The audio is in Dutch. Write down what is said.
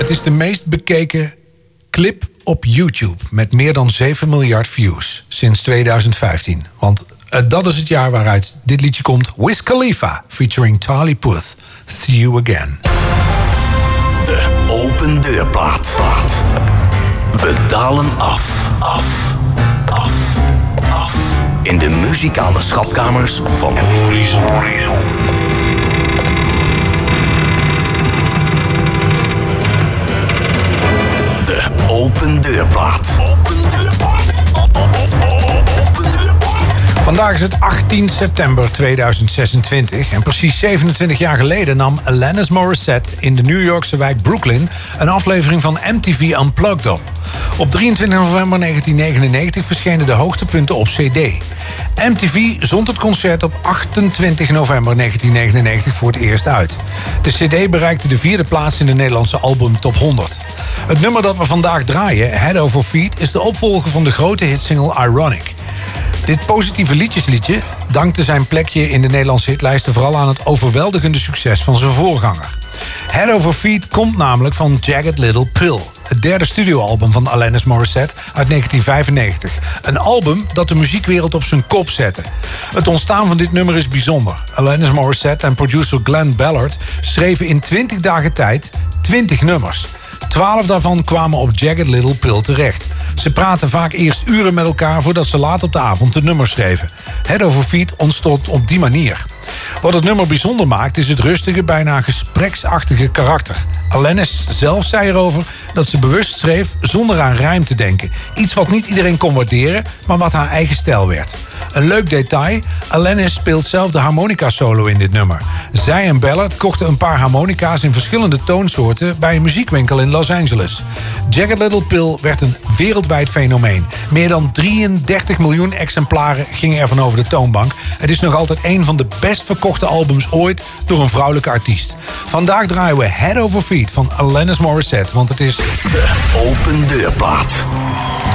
Het is de meest bekeken clip op YouTube met meer dan 7 miljard views sinds 2015. Want dat is het jaar waaruit dit liedje komt. Wiz Khalifa featuring Charlie Puth. See You Again. De open deurplaat. We dalen af. In de muzikale schatkamers van Horizon. De open deurplaat. Vandaag is het 18 september 2026 en precies 27 jaar geleden nam Alanis Morissette in de New Yorkse wijk Brooklyn een aflevering van MTV Unplugged op. Op 23 november 1999 verschenen de hoogtepunten op CD. MTV zond het concert op 28 november 1999 voor het eerst uit. De CD bereikte de 4e plaats in de Nederlandse album Top 100. Het nummer dat we vandaag draaien, Head Over Feet, is de opvolger van de grote hitsingle Ironic. Dit positieve liedjesliedje dankte zijn plekje in de Nederlandse hitlijsten vooral aan het overweldigende succes van zijn voorganger. Head Over Feet komt namelijk van Jagged Little Pill, het derde studioalbum van Alanis Morissette uit 1995. Een album dat de muziekwereld op zijn kop zette. Het ontstaan van dit nummer is bijzonder. Alanis Morissette en producer Glenn Ballard schreven in 20 dagen tijd 20 nummers. 12 daarvan kwamen op Jagged Little Pill terecht. Ze praten vaak eerst uren met elkaar voordat ze laat op de avond de nummers schreven. Head Over Feet ontstond op die manier. Wat het nummer bijzonder maakt is het rustige, bijna gespreksachtige karakter. Alanis zelf zei erover dat ze bewust schreef zonder aan rijm te denken. Iets wat niet iedereen kon waarderen, maar wat haar eigen stijl werd. Een leuk detail, Alanis speelt zelf de harmonica-solo in dit nummer. Zij en Ballard kochten een paar harmonica's in verschillende toonsoorten bij een muziekwinkel in Los Angeles. Jagged Little Pill werd een wereldwijd fenomeen. Meer dan 33 miljoen exemplaren gingen ervan over de toonbank. Het is nog altijd een van de best verkochte albums ooit door een vrouwelijke artiest. Vandaag draaien we Head Over Feet van Alanis Morissette, want het is de open deurplaat.